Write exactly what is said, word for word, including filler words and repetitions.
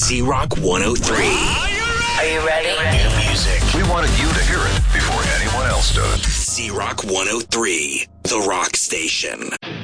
Z-Rock one oh three. Are you ready? New music. We wanted you to hear it before anyone else does. Z-Rock one oh three, the rock station.